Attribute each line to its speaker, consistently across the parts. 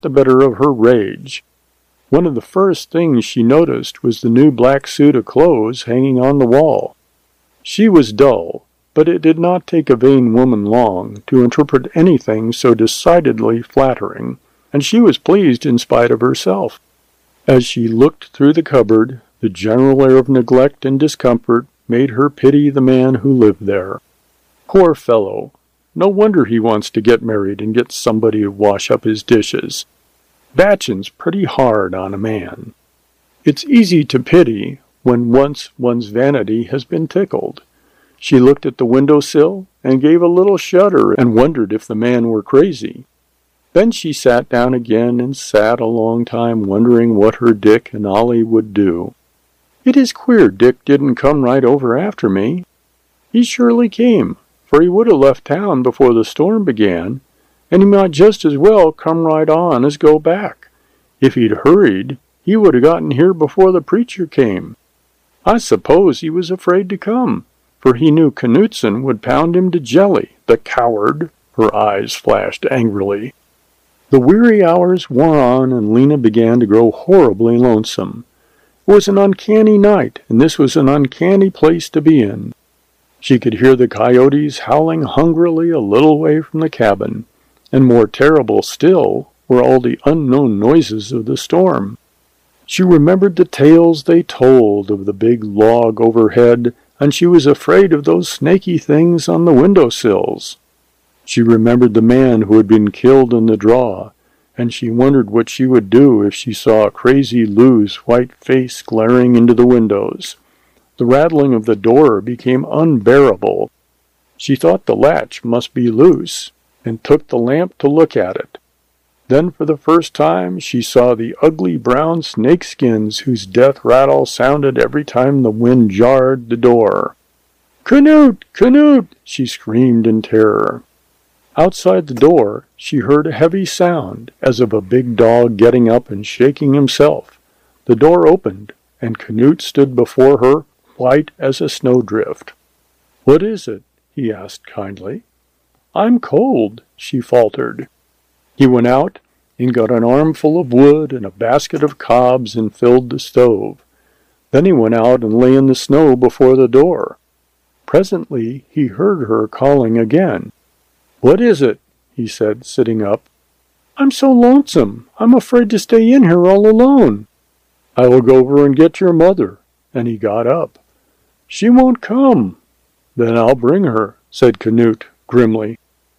Speaker 1: the better of her rage. One of the first things she noticed was the new black suit of clothes hanging on the wall. She was dull, but it did not take a vain woman long to interpret anything so decidedly flattering, and she was pleased in spite of herself. As she looked through the cupboard, the general air of neglect and discomfort made her pity the man who lived there. Poor fellow! No wonder he wants to get married and get somebody to wash up his dishes. Batchin's pretty hard on a man. It's easy to pity when once one's vanity has been tickled. She looked at the window-sill and gave a little shudder and wondered if the man were crazy. Then she sat down again and sat a long time wondering what her Dick and Ollie would do. It is queer Dick didn't come right over after me. He surely came, for he would have left town before the storm began, and he might just as well come right on as go back. If he'd hurried, he would have gotten here before the preacher came. I suppose he was afraid to come, for he knew Knudsen would pound him to jelly, the coward. Her eyes flashed angrily. The weary hours wore on, and Lena began to grow horribly lonesome. It was an uncanny night, and this was an uncanny place to be in. She could hear the coyotes howling hungrily a little way from the cabin, and more terrible still were all the unknown noises of the storm. She remembered the tales they told of the big log overhead, and she was afraid of those snaky things on the window-sills. She remembered the man who had been killed in the draw, and she wondered what she would do if she saw Crazy Lou's white face glaring into the windows. The rattling of the door became unbearable. She thought the latch must be loose, and took the lamp to look at it. Then for the first time she saw the ugly brown snakeskins whose death rattle sounded every time the wind jarred the door. "Canute! Canute!" she screamed in terror. Outside the door she heard a heavy sound, as of a big dog getting up and shaking himself. The door opened, and Canute stood before her, white as a snowdrift. "What is it?" he asked kindly. "I'm cold," she faltered. He went out and got an armful of wood and a basket of cobs and filled the stove. Then he went out and lay in the snow before the door. Presently he heard her calling again. "What is it?" he said, sitting up. "I'm so lonesome. I'm afraid to stay in here all alone." "I will go over and get your mother." And he got up. "She won't come." "Then I'll bring her," said Canute grimly.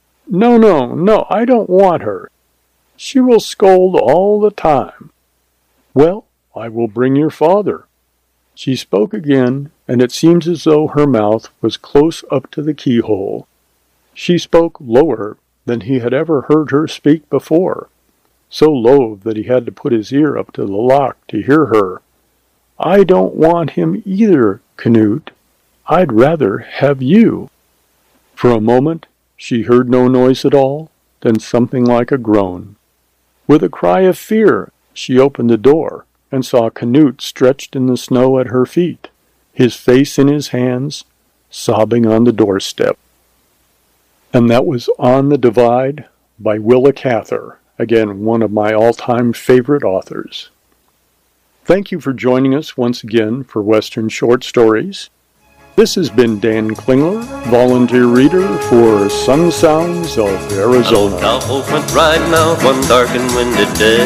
Speaker 1: No, I don't want her. She will scold all the time." "Well, I will bring your father." She spoke again, and it seemed as though her mouth was close up to the keyhole. She spoke lower than he had ever heard her speak before, so low that he had to put his ear up to the lock to hear her. "I don't want him either, Canute. I'd rather have you." For a moment she heard no noise at all, then something like a groan. With a cry of fear, she opened the door and saw Canute stretched in the snow at her feet, his face in his hands, sobbing on the doorstep. And that was On the Divide by Willa Cather, again one of my all-time favorite authors. Thank you for joining us once again for Western Short Stories. This has been Dan Klingler, volunteer reader for Sun Sounds of Arizona.
Speaker 2: An old cowboy went riding out one dark and windy day.